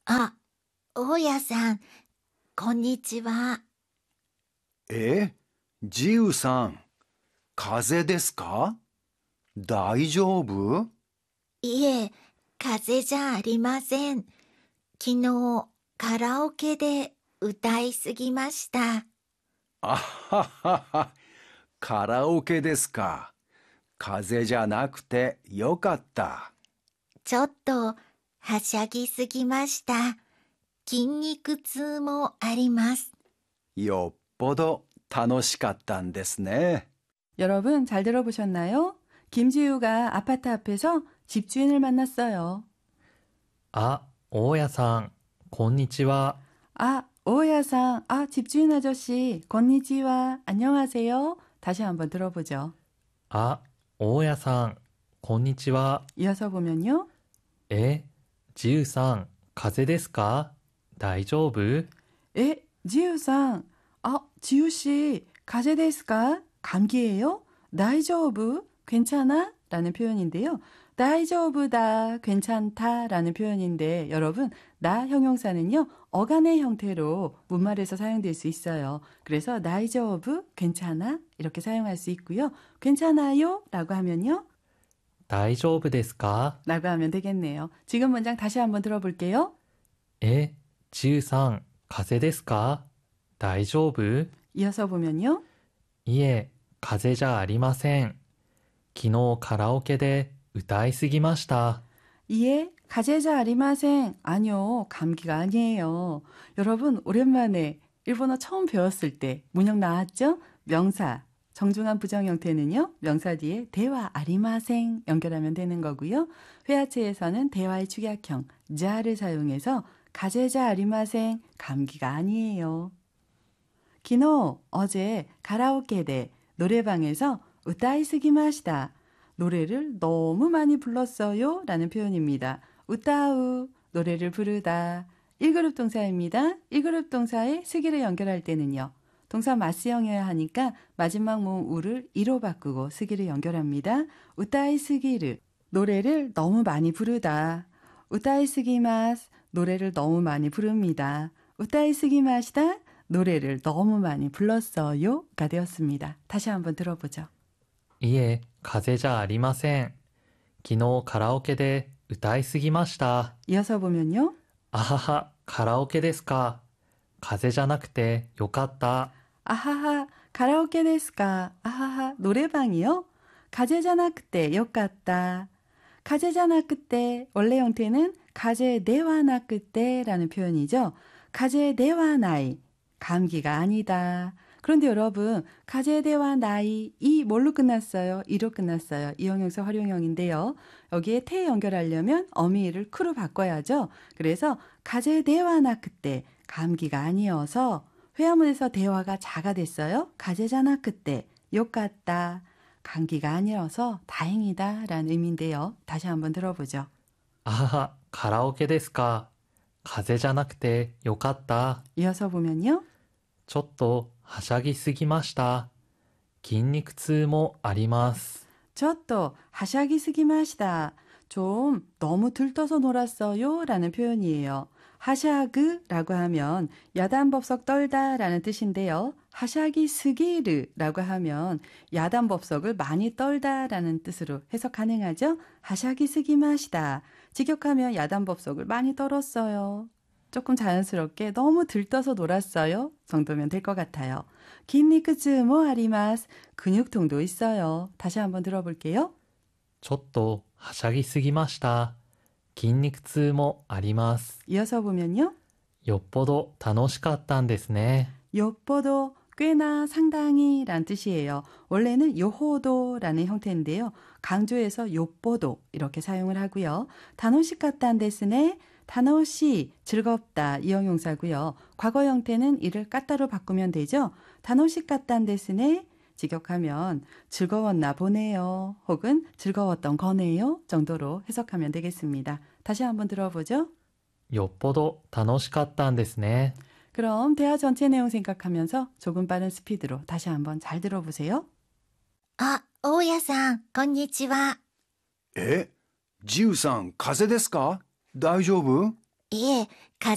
あ、大家さん、こんにちは。 ジウさん、風邪ですか？大丈夫？ いえ、風邪じゃありません。昨日、カラオケで歌いすぎました。 あははは、カラオケですか。風邪じゃなくてよかった。 ちょっと、はしゃぎすぎました。筋肉痛もあります。 よっぽど楽しかったんですね。 여러분 잘 들어보셨나요? 김지우가 아파트 앞에서 집주인을 만났어요. 아, 오야さん, こんにちは. 아, 오야상, 집주인 아저씨, 건니치와, 안녕하세요. 다시 한번 들어보죠. 아, 오야さん, こんにちは. 이어서 보면요. ジウさん, 風邪ですか? 大丈夫? 지우상, 지우씨, 가제 데스까? 감기예요? 다이조브, 괜찮아? 라는 표현인데요. 다이조브다, 괜찮다 라는 표현인데 여러분, 나 형용사는요. 어간의 형태로 문말에서 사용될 수 있어요. 그래서 다이조브, 괜찮아? 이렇게 사용할 수 있고요. 괜찮아요? 라고 하면요. 大丈夫ですか? 라고 하면 되겠네요. 지금 문장 다시 한번 들어볼게요. ジウさん, 風邪ですか? 大丈夫? 이어서 보면요. いえ、風邪じゃありません。昨日カラオケで歌いすぎました。 이에 가제자 아리마생 아니요 감기가 아니에요. 여러분 오랜만에 일본어 처음 배웠을 때 문형 나왔죠? 명사 정중한 부정 형태는요. 명사 뒤에 대화 아리마생 연결하면 되는 거고요. 회화체에서는 대화의 축약형 자를 사용해서 가제자 아리마생 감기가 아니에요. 기노 어제 가라오케 노래방에서 우타이스기마시다. 노래를 너무 많이 불렀어요 라는 표현입니다. 우타우 노래를 부르다. 1그룹 동사입니다. 1그룹 동사에 스기를 연결할 때는요. 동사 마스형이어야 하니까 마지막 모음 우를 이로 바꾸고 스기를 연결합니다. 우타이스기르 노래를 너무 많이 부르다. 우타이스기마스 노래를 너무 많이 부릅니다. 우타이스기마시다 노래를 너무 많이 불렀어요가 되었습니다. 다시 한번 들어보죠. いえ、風邪じゃありません。昨日カラオケで歌いすぎました。 이어서 보면요. あはは、カラオケですか。風邪じゃなくてよかった。 아하하 가라오케 데스까. 아하하 노래방이요? 가제자나크때 요같다. 가제자나크때 원래 형태는 가제네와나크때라는 표현이죠. 가제네와나이 감기가 아니다. 그런데 여러분 가제대와 나이 이 뭘로 끝났어요? 이로 끝났어요. 이형용사 활용형인데요. 여기에 태 연결하려면 어미를 크로 바꿔야죠. 그래서 가제대와 나 그때 감기가 아니어서 회화문에서 대화가 자가 됐어요. 가제자나 그때 욕같다. 감기가 아니어서 다행이다 라는 의미인데요. 다시 한번 들어보죠. あはは、カラオケですか。風邪じゃなくてよかった。 이어서 보면요. ちょっとはしゃぎすぎました。筋肉痛もあります。 저또 하샤기 스기마시다. 좀 너무 들떠서 놀았어요 라는 표현이에요. 하샤그라고 하면 야단법석 떨다라는 뜻인데요. 하샤기 스기르라고 하면 야단법석을 많이 떨다라는 뜻으로 해석 가능하죠. 하샤기 스기마시다. 직역하면 야단법석을 많이 떨었어요. 조금 자연스럽게 너무 들떠서 놀았어요 정도면 될 것 같아요.筋肉痛も 아리마스. 근육통도 있어요. 다시 한번 들어볼게요. ちょっとはしゃぎすぎました。筋肉痛もあります。 이어서 보면요. よっぽど楽しかったんですね。 요뽀도 꽤나 상당히 란 뜻이에요. 원래는 요호도라는 형태인데요. 강조해서 요뽀도 이렇게 사용을 하고요. 다노시 같단 데스네. 다노시 즐겁다 이형용사고요. 과거 형태는 이를 까따로 바꾸면 되죠. 다노시 같단 데스네. 직역하면 즐거웠나 보네요. 혹은 즐거웠던 거네요. 정도로 해석하면 되겠습니다. 다시 한번 들어보죠. よっぽど楽しかったんですね。 그럼 대화 전체 내용 생각하면서 조금 빠른 스피드로 다시 한번 잘 들어보세요. あ、大家さん、こんにちは。 ジウさん、風邪ですか？大丈夫？ いえ、風